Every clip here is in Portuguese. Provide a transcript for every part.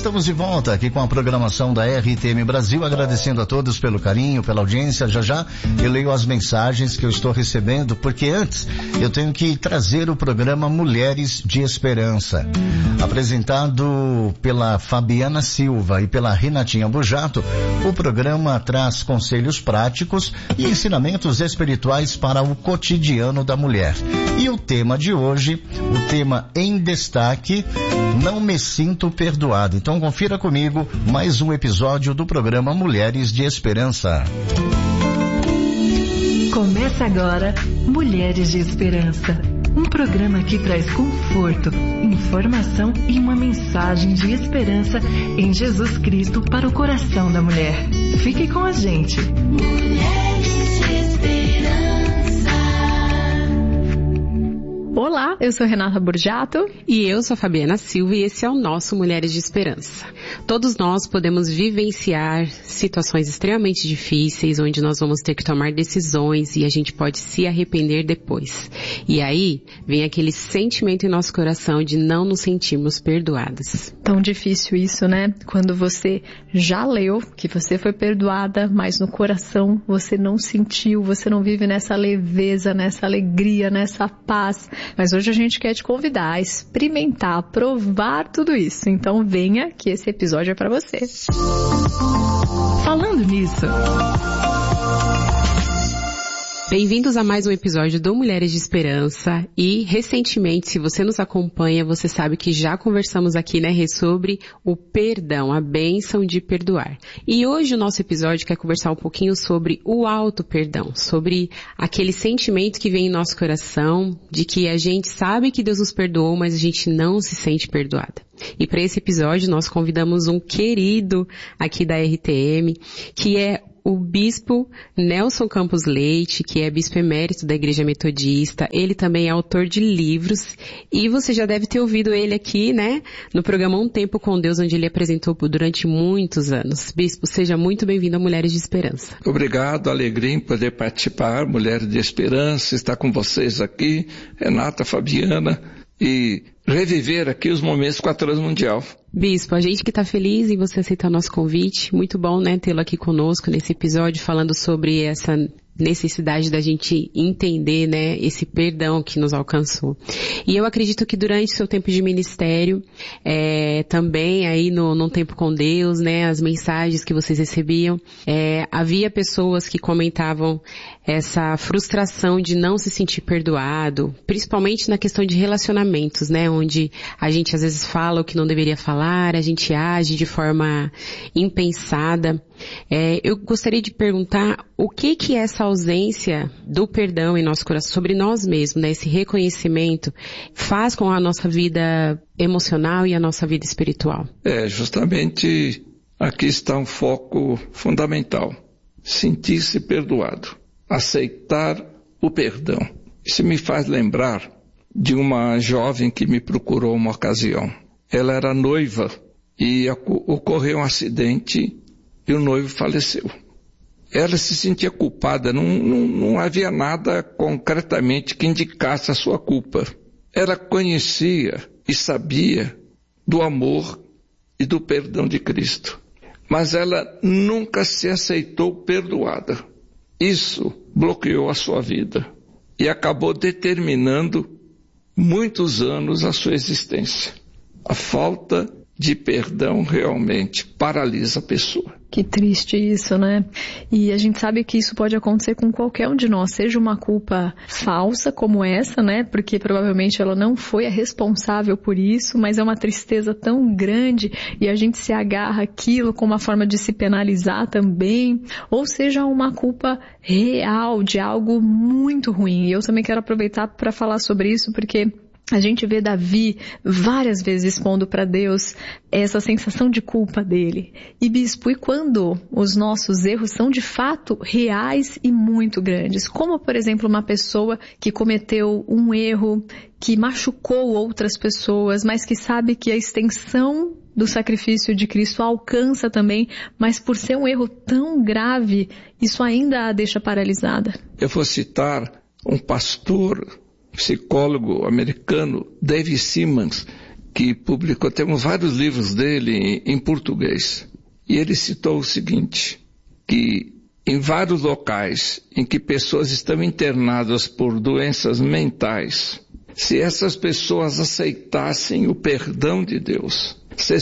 Estamos de volta aqui com a programação da RTM Brasil, agradecendo a todos pelo carinho, pela audiência. Já eu leio as mensagens que eu estou recebendo, porque antes eu tenho que trazer o programa Mulheres de Esperança, apresentado pela Fabiana Silva e pela Renatinha Bujato. O programa traz conselhos práticos e ensinamentos espirituais para o cotidiano da mulher. E o tema de hoje, o tema em destaque, não me sinto perdoado. Então confira comigo mais um episódio do programa Mulheres de Esperança. Começa agora Mulheres de Esperança, um programa que traz conforto, informação e uma mensagem de esperança em Jesus Cristo para o coração da mulher. Fique com a gente. Mulheres de Esperança. Olá, eu sou Renata Burjato. E eu sou a Fabiana Silva e esse é o nosso Mulheres de Esperança. Todos nós podemos vivenciar situações extremamente difíceis, onde nós vamos ter que tomar decisões e a gente pode se arrepender depois. E aí vem aquele sentimento em nosso coração de não nos sentirmos perdoadas. Tão difícil isso, né? Quando você já leu que você foi perdoada, mas no coração você não sentiu, você não vive nessa leveza, nessa alegria, nessa paz. Mas hoje a gente quer te convidar a experimentar, a provar tudo isso. Então venha que esse episódio é para você. Falando nisso... Bem-vindos a mais um episódio do Mulheres de Esperança e, recentemente, se você nos acompanha, você sabe que já conversamos aqui, né, Rê, sobre o perdão, a bênção de perdoar. E hoje o nosso episódio quer conversar um pouquinho sobre o auto-perdão, sobre aquele sentimento que vem em nosso coração de que a gente sabe que Deus nos perdoou, mas a gente não se sente perdoada. E para esse episódio nós convidamos um querido aqui da RTM, que é o bispo Nelson Campos Leite, que é bispo emérito da Igreja Metodista. Ele também é autor de livros e você já deve ter ouvido ele aqui, né, no programa Um Tempo com Deus, onde ele apresentou durante muitos anos. Bispo, seja muito bem-vindo a Mulheres de Esperança. Obrigado, alegria em poder participar, Mulheres de Esperança, estar com vocês aqui, Renata, Fabiana, e reviver aqui os momentos com a Transmundial. Bispo, a gente que está feliz em você aceitar o nosso convite. Muito bom, né, tê-lo aqui conosco nesse episódio falando sobre essa necessidade da gente entender, né, esse perdão que nos alcançou. E eu acredito que durante o seu tempo de ministério, também aí no Tempo com Deus, né, as mensagens que vocês recebiam, havia pessoas que comentavam essa frustração de não se sentir perdoado, principalmente na questão de relacionamentos, né, onde a gente às vezes fala o que não deveria falar, a gente age de forma impensada. Eu gostaria de perguntar o que essa ausência do perdão em nosso coração, sobre nós mesmos, né, esse reconhecimento, faz com a nossa vida emocional e a nossa vida espiritual? Justamente aqui está um foco fundamental. Sentir-se perdoado. Aceitar o perdão. Isso me faz lembrar de uma jovem que me procurou uma ocasião. Ela era noiva e ocorreu um acidente e o noivo faleceu. Ela se sentia culpada, não havia nada concretamente que indicasse a sua culpa. Ela conhecia e sabia do amor e do perdão de Cristo, mas ela nunca se aceitou perdoada. Isso bloqueou a sua vida e acabou determinando muitos anos a sua existência. A falta de perdão realmente paralisa a pessoa. Que triste isso, né? E a gente sabe que isso pode acontecer com qualquer um de nós, seja uma culpa falsa como essa, né? Porque provavelmente ela não foi a responsável por isso, mas é uma tristeza tão grande e a gente se agarra àquilo como uma forma de se penalizar também, ou seja, uma culpa real de algo muito ruim. E eu também quero aproveitar para falar sobre isso, porque a gente vê Davi várias vezes expondo para Deus essa sensação de culpa dele. E bispo, e quando os nossos erros são de fato reais e muito grandes? Como, por exemplo, uma pessoa que cometeu um erro que machucou outras pessoas, mas que sabe que a extensão do sacrifício de Cristo alcança também, mas por ser um erro tão grave, isso ainda a deixa paralisada. Eu vou citar um pastor, psicólogo americano, David Simmons, que publicou, temos vários livros dele em português, e ele citou o seguinte, que em vários locais em que pessoas estão internadas por doenças mentais, se essas pessoas aceitassem o perdão de Deus,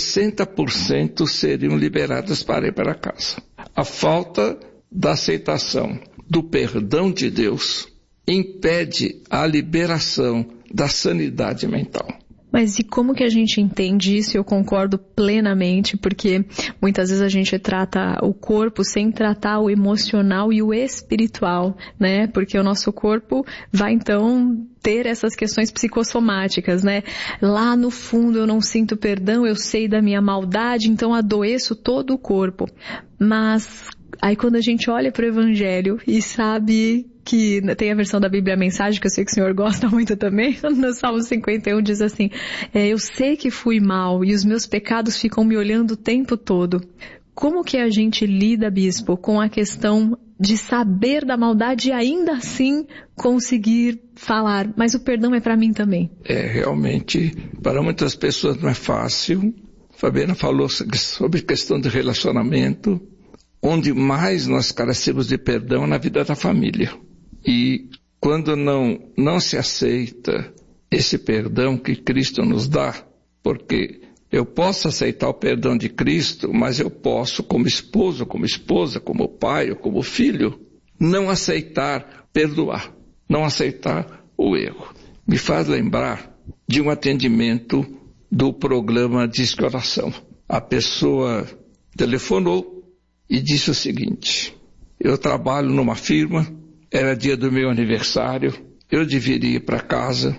60% seriam liberadas para ir para casa. A falta da aceitação do perdão de Deus impede a liberação da sanidade mental. Mas e como que a gente entende isso? Eu concordo plenamente, porque muitas vezes a gente trata o corpo sem tratar o emocional e o espiritual, né? Porque o nosso corpo vai então ter essas questões psicossomáticas, né? Lá no fundo eu não sinto perdão, eu sei da minha maldade, então adoeço todo o corpo. Mas aí quando a gente olha para o Evangelho e sabe que tem a versão da Bíblia a Mensagem, que eu sei que o senhor gosta muito também, no Salmo 51 diz assim, eu sei que fui mal e os meus pecados ficam me olhando o tempo todo. Como que a gente lida, bispo, com a questão de saber da maldade e ainda assim conseguir falar, mas o perdão é para mim também? Realmente, para muitas pessoas não é fácil. Fabiana falou sobre questão de relacionamento, onde mais nós carecemos de perdão na vida da família. E quando não se aceita esse perdão que Cristo nos dá, porque eu posso aceitar o perdão de Cristo, mas eu posso, como esposo, como esposa, como pai ou como filho, não aceitar perdoar, não aceitar o erro. Me faz lembrar de um atendimento do programa Disque Oração. A pessoa telefonou e disse o seguinte, eu trabalho numa firma, era dia do meu aniversário, eu deveria ir para casa,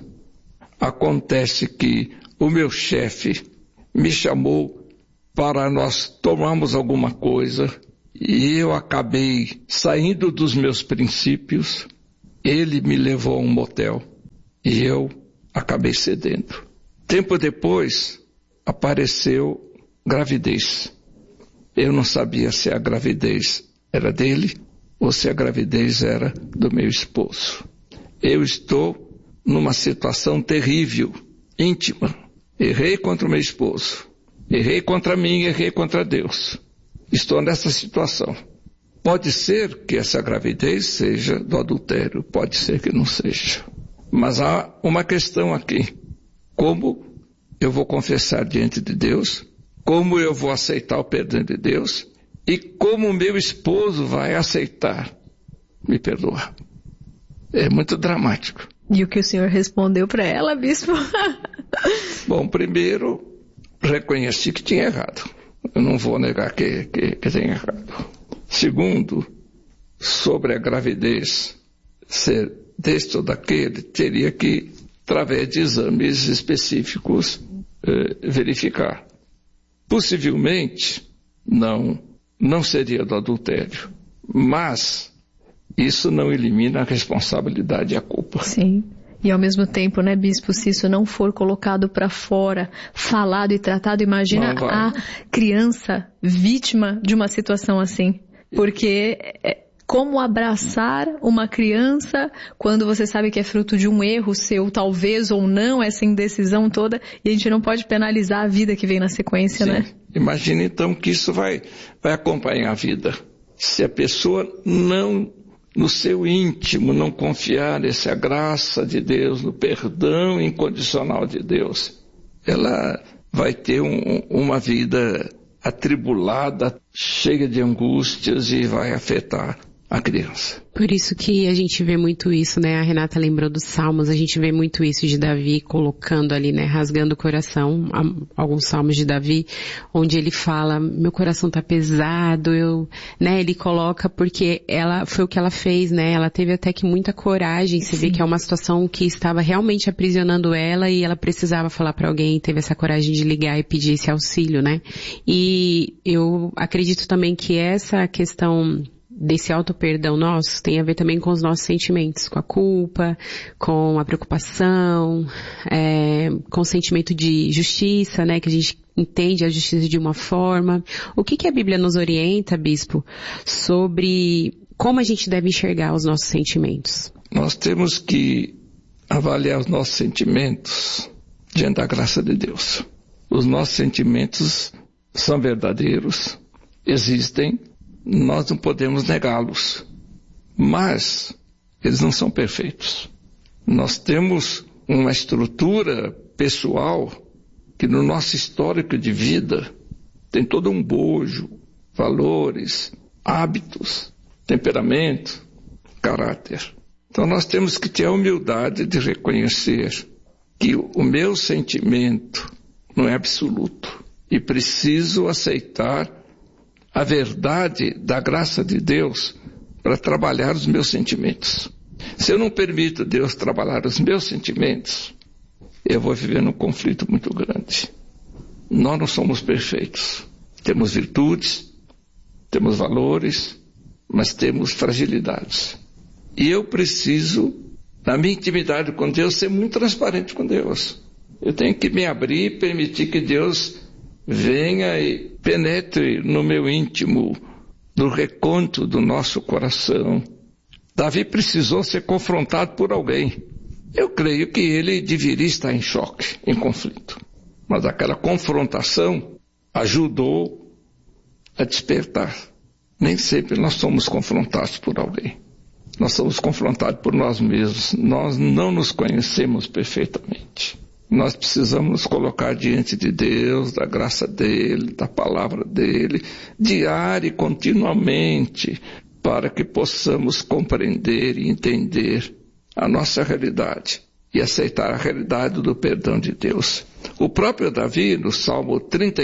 acontece que o meu chefe me chamou para nós tomarmos alguma coisa e eu acabei saindo dos meus princípios, ele me levou a um motel e eu acabei cedendo. Tempo depois apareceu gravidez. Eu não sabia se a gravidez era dele ou se a gravidez era do meu esposo. Eu estou numa situação terrível, íntima. Errei contra o meu esposo. Errei contra mim, errei contra Deus. Estou nessa situação. Pode ser que essa gravidez seja do adultério, pode ser que não seja. Mas há uma questão aqui. Como eu vou confessar diante de Deus? Como eu vou aceitar o perdão de Deus? E como o meu esposo vai aceitar me perdoar? É muito dramático. E o que o senhor respondeu para ela, bispo? Bom, primeiro, reconheci que tinha errado. Eu não vou negar que tenha errado. Segundo, sobre a gravidez ser deste ou daquele, teria que, através de exames específicos, verificar. Possivelmente, não seria do adultério, mas isso não elimina a responsabilidade e a culpa. Sim. E ao mesmo tempo, né, bispo, se isso não for colocado para fora, falado e tratado, imagina a criança vítima de uma situação assim. Porque como abraçar uma criança quando você sabe que é fruto de um erro seu, talvez ou não, essa indecisão toda, e a gente não pode penalizar a vida que vem na sequência, sim, né? Imagina então que isso vai acompanhar a vida. Se a pessoa não, no seu íntimo, não confiar nessa graça de Deus, no perdão incondicional de Deus, ela vai ter uma vida atribulada, cheia de angústias e vai afetar a criança. Por isso que a gente vê muito isso, né? A Renata lembrou dos Salmos, a gente vê muito isso de Davi colocando ali, né? Rasgando o coração, alguns Salmos de Davi, onde ele fala, meu coração tá pesado, né? Ele coloca porque foi o que ela fez, né? Ela teve até que muita coragem, você vê que é uma situação que estava realmente aprisionando ela e ela precisava falar para alguém, teve essa coragem de ligar e pedir esse auxílio, né? E eu acredito também que essa questão desse auto-perdão nosso tem a ver também com os nossos sentimentos, com a culpa, com a preocupação, com o sentimento de justiça, né, que a gente entende a justiça de uma forma. O que a Bíblia nos orienta, bispo, sobre como a gente deve enxergar os nossos sentimentos? Nós temos que avaliar os nossos sentimentos diante da graça de Deus. Os nossos sentimentos são verdadeiros, existem, nós não podemos negá-los, mas eles não são perfeitos. Nós temos uma estrutura pessoal que no nosso histórico de vida tem todo um bojo, valores, hábitos, temperamento, caráter. Então nós temos que ter a humildade de reconhecer que o meu sentimento não é absoluto e preciso aceitar a verdade da graça de Deus para trabalhar os meus sentimentos. Se eu não permito Deus trabalhar os meus sentimentos, eu vou viver num conflito muito grande. Nós não somos perfeitos. Temos virtudes, temos valores, mas temos fragilidades. E eu preciso, na minha intimidade com Deus, ser muito transparente com Deus. Eu tenho que me abrir e permitir que Deus venha e penetre no meu íntimo, no recôndito do nosso coração. Davi precisou ser confrontado por alguém. Eu creio que ele deveria estar em choque, em conflito. Mas aquela confrontação ajudou a despertar. Nem sempre nós somos confrontados por alguém. Nós somos confrontados por nós mesmos. Nós não nos conhecemos perfeitamente. Nós precisamos nos colocar diante de Deus, da graça dEle, da palavra dEle, diária e continuamente, para que possamos compreender e entender a nossa realidade e aceitar a realidade do perdão de Deus. O próprio Davi, no Salmo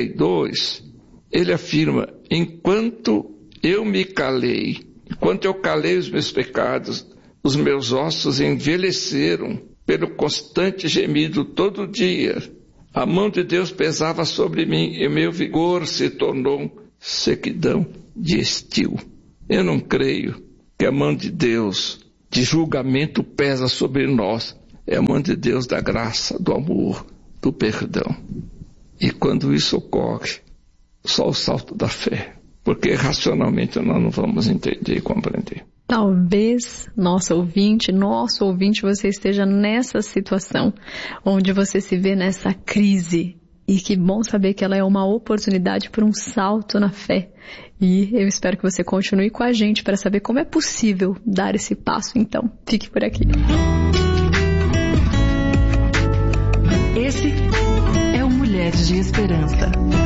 32, ele afirma: enquanto eu me calei, enquanto eu calei os meus pecados, os meus ossos envelheceram pelo constante gemido todo dia. A mão de Deus pesava sobre mim e meu vigor se tornou sequidão de estio. Eu não creio que a mão de Deus de julgamento pesa sobre nós. É a mão de Deus da graça, do amor, do perdão. E quando isso ocorre, só o salto da fé. Porque racionalmente nós não vamos entender e compreender. Talvez nosso ouvinte, você esteja nessa situação, onde você se vê nessa crise. E que bom saber que ela é uma oportunidade para um salto na fé. E eu espero que você continue com a gente para saber como é possível dar esse passo. Então, fique por aqui. Esse é o Mulheres de Esperança.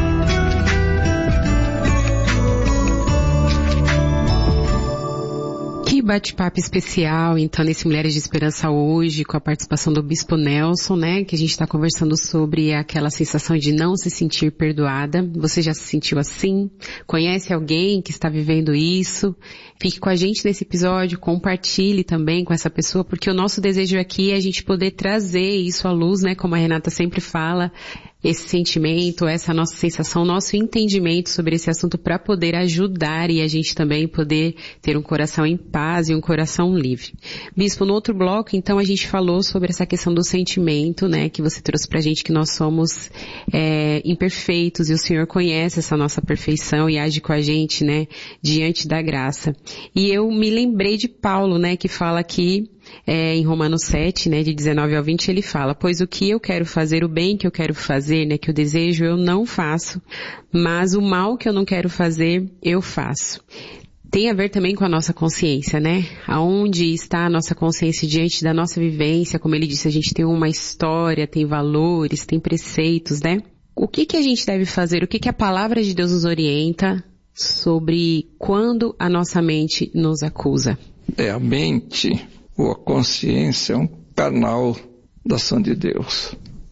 Que bate-papo especial, então, nesse Mulheres de Esperança hoje, com a participação do Bispo Nelson, né, que a gente está conversando sobre aquela sensação de não se sentir perdoada. Você já se sentiu assim? Conhece alguém que está vivendo isso? Fique com a gente nesse episódio, compartilhe também com essa pessoa, porque o nosso desejo aqui é a gente poder trazer isso à luz, né, como a Renata sempre fala, esse sentimento, essa nossa sensação, nosso entendimento sobre esse assunto para poder ajudar e a gente também poder ter um coração em paz e um coração livre. Bispo, no outro bloco, então, a gente falou sobre essa questão do sentimento, né, que você trouxe pra gente que nós somos imperfeitos e o Senhor conhece essa nossa perfeição e age com a gente, né, diante da graça. E eu me lembrei de Paulo, né, que fala aqui, em Romanos 7, né, de 19 ao 20, ele fala: pois o que eu quero fazer, o bem que eu quero fazer, né, que eu desejo, eu não faço, mas o mal que eu não quero fazer, eu faço. Tem a ver também com a nossa consciência, né? Aonde está a nossa consciência diante da nossa vivência? Como ele disse, a gente tem uma história, tem valores, tem preceitos, né? O que a gente deve fazer? O que a palavra de Deus nos orienta sobre quando a nossa mente nos acusa? A mente ou a consciência é um canal da ação de Deus.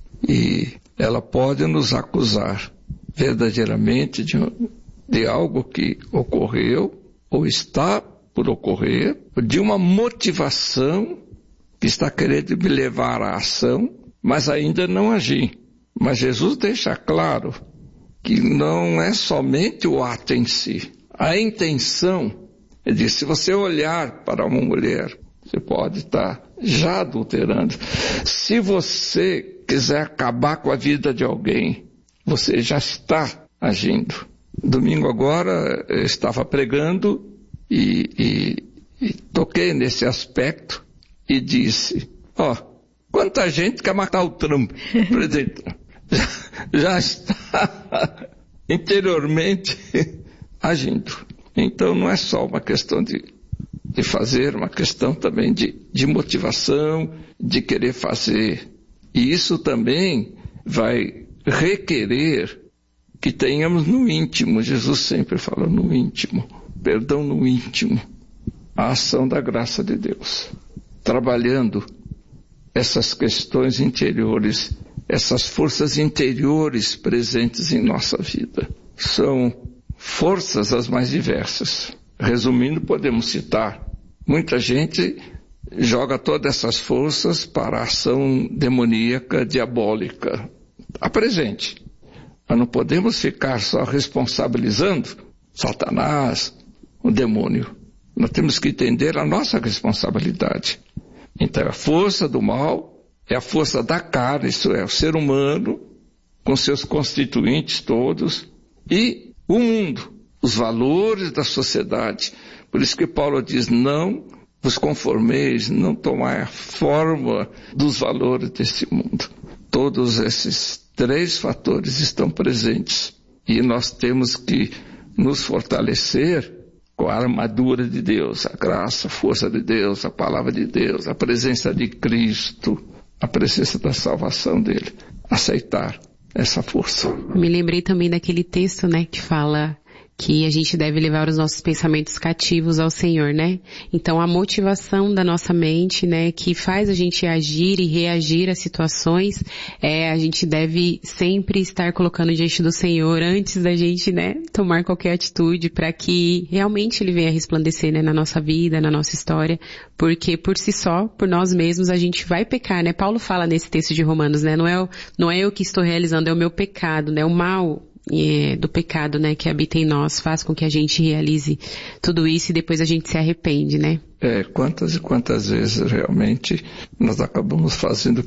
E ela pode nos acusar verdadeiramente de algo que ocorreu ou está por ocorrer, de uma motivação que está querendo me levar à ação, mas ainda não agir. Mas Jesus deixa claro que não é somente o ato em si. A intenção, ele diz, se você olhar para uma mulher, você pode estar já adulterando. Se você quiser acabar com a vida de alguém, você já está agindo. Domingo agora eu estava pregando e toquei nesse aspecto e disse, Quanta gente quer matar o Trump, presidente? Já está interiormente agindo. Então não é só uma questão de fazer, uma questão também de motivação, de querer fazer. E isso também vai requerer que tenhamos no íntimo, Jesus sempre fala no íntimo, perdão no íntimo, a ação da graça de Deus. Trabalhando essas questões interiores, essas forças interiores presentes em nossa vida. São forças as mais diversas. Resumindo, podemos citar, muita gente joga todas essas forças para a ação demoníaca, diabólica. Está presente. Mas não podemos ficar só responsabilizando Satanás, o demônio. Nós temos que entender a nossa responsabilidade. Então, a força do mal é a força da carne, isso é, o ser humano, com seus constituintes todos, e o mundo, os valores da sociedade. Por isso que Paulo diz, não vos conformeis, não tomai a forma dos valores desse mundo. Todos esses 3 fatores estão presentes e nós temos que nos fortalecer com a armadura de Deus, a graça, a força de Deus, a palavra de Deus, a presença de Cristo, a presença da salvação dele. Aceitar essa força. Me lembrei também daquele texto, né, que fala que a gente deve levar os nossos pensamentos cativos ao Senhor, né? Então a motivação da nossa mente, né, que faz a gente agir e reagir a situações, a gente deve sempre estar colocando diante do Senhor antes da gente, né, tomar qualquer atitude para que realmente Ele venha resplandecer, né, na nossa vida, na nossa história, porque por si só, por nós mesmos, a gente vai pecar, né? Paulo fala nesse texto de Romanos, né? Não é eu que estou realizando, é o meu pecado, né? O mal do pecado, né, que habita em nós, faz com que a gente realize tudo isso e depois a gente se arrepende, né? Quantas e quantas vezes realmente nós acabamos fazendo